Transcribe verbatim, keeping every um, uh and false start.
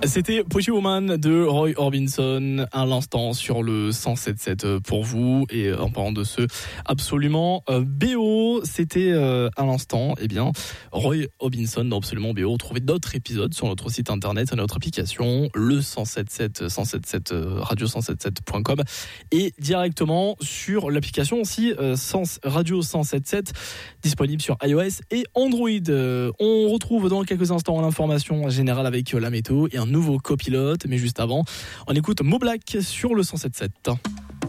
C'était Pretty Woman de Roy Orbison à l'instant sur le cent sept sept pour vous. Et en parlant de ce absolument B O, c'était à l'instant eh bien Roy Orbison dans Absolument B O. Trouvez d'autres épisodes sur notre site internet et notre application le cent sept sept cent sept sept radio cent sept sept point com et directement sur l'application aussi Radio cent sept sept disponible sur iOS et Android. On retrouve dans quelques instants l'information générale avec la météo et un nouveau copilote, mais juste avant, on écoute Mo Black sur le cent sept sept.